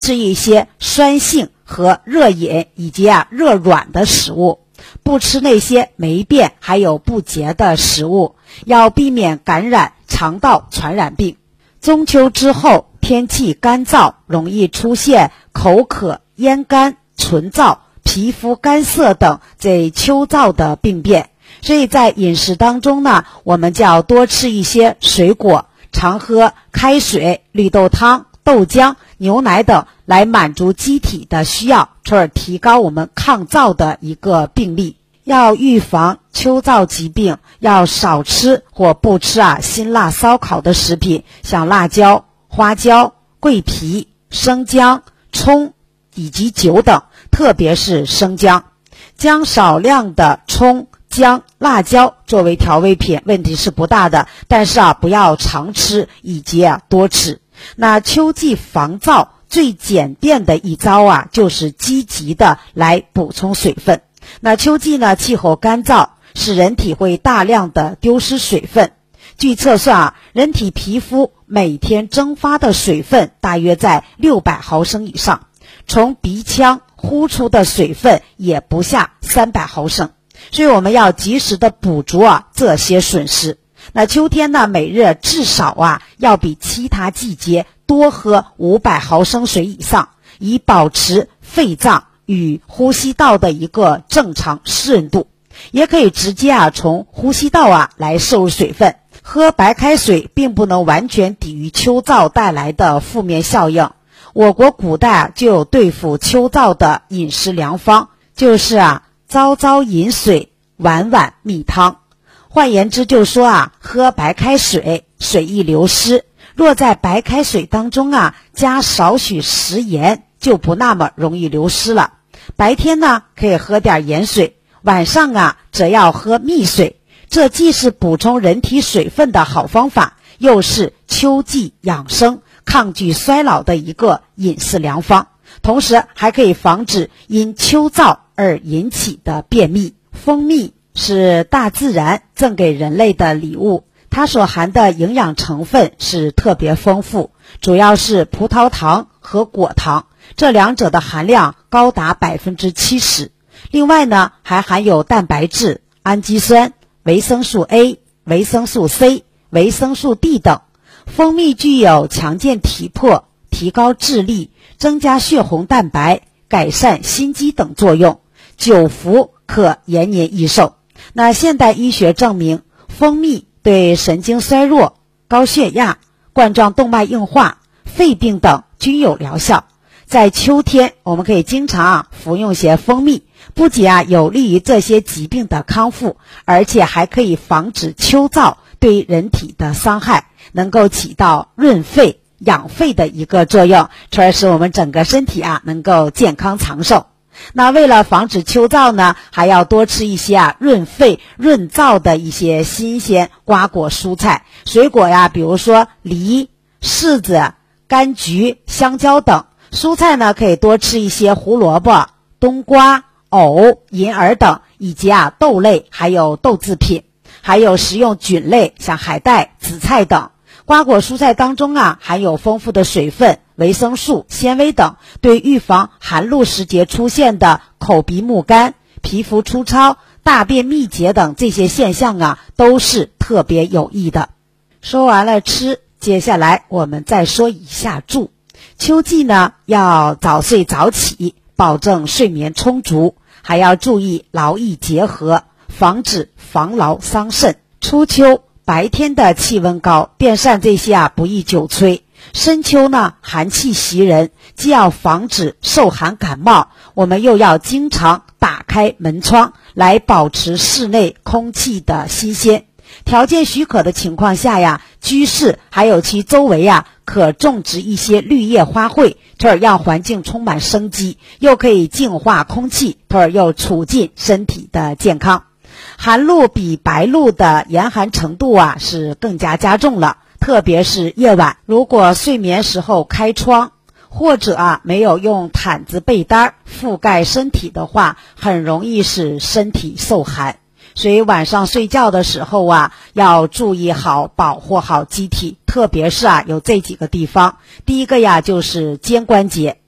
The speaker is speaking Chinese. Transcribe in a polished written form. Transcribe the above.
吃一些酸性和热饮以及热软的食物，不吃那些霉变还有不洁的食物，要避免感染肠道传染病。中秋之后天气干燥，容易出现口渴、咽干、唇燥、皮肤干涩等这秋燥的病变。所以在饮食当中呢，我们就要多吃一些水果，常喝开水、绿豆汤、豆浆、牛奶等，来满足机体的需要，从而提高我们抗燥的一个病力。要预防秋燥疾病，要少吃或不吃辛辣烧烤的食品，像辣椒、花椒、桂皮、生姜、葱以及酒等，特别是生姜。将少量的葱、姜、辣椒作为调味品，问题是不大的，但是不要常吃以及多吃。那秋季防燥最简便的一招就是积极的来补充水分。那秋季呢，气候干燥，使人体会大量的丢失水分。据测算人体皮肤每天蒸发的水分大约在600毫升以上，从鼻腔呼出的水分也不下300毫升，所以我们要及时的补足这些损失。那秋天呢，每日至少要比其他季节多喝500毫升水以上，以保持肺脏与呼吸道的一个正常湿润度。也可以直接从呼吸道来摄入水分。喝白开水并不能完全抵御秋燥带来的负面效应。我国古代就有对付秋燥的饮食良方，就是朝朝饮水，晚晚蜜汤。换言之就说喝白开水，水易流失。若在白开水当中加少许食盐，就不那么容易流失了。白天呢可以喝点盐水，晚上则要喝蜜水。这既是补充人体水分的好方法，又是秋季养生、抗拒衰老的一个饮食良方，同时还可以防止因秋燥而引起的便秘。蜂蜜是大自然赠给人类的礼物，它所含的营养成分是特别丰富，主要是葡萄糖和果糖，这两者的含量高达 70%。 另外呢，还含有蛋白质、氨基酸、维生素 A、维生素 C、维生素 D 等。蜂蜜具有强健体魄、提高智力、增加血红蛋白、改善心肌等作用，久服可延年益寿。那现代医学证明，蜂蜜对神经衰弱、高血压、冠状动脉硬化、肺病等均有疗效。在秋天我们可以经常服用些蜂蜜，不仅有利于这些疾病的康复，而且还可以防止秋燥对人体的伤害，能够起到润肺养肺的一个作用，从而使我们整个身体能够健康长寿。那为了防止秋燥呢，还要多吃一些润肺润燥的一些新鲜瓜果蔬菜水果比如说梨、柿子、柑橘、香蕉等。蔬菜呢可以多吃一些胡萝卜、冬瓜、藕、银耳等，以及豆类还有豆制品，还有食用菌类，像海带、紫菜等。瓜果蔬菜当中含有丰富的水分、维生素、纤维等，对预防寒露时节出现的口鼻目干、皮肤粗糙、大便秘结等这些现象都是特别有益的。说完了吃，接下来我们再说一下住。秋季呢要早睡早起，保证睡眠充足，还要注意劳逸结合，防止防劳伤肾。初秋白天的气温高，电扇这些不宜久吹。深秋呢寒气袭人，既要防止受寒感冒，我们又要经常打开门窗，来保持室内空气的新鲜。条件许可的情况下居室还有其周围可种植一些绿叶花卉，从而让环境充满生机，又可以净化空气，从而又促进身体的健康。寒露比白露的严寒程度是更加加重了，特别是夜晚，如果睡眠时候开窗，或者没有用毯子被单覆盖身体的话，很容易使身体受寒。所以晚上睡觉的时候要注意好保护好机体，特别是有这几个地方。第一个就是肩关节，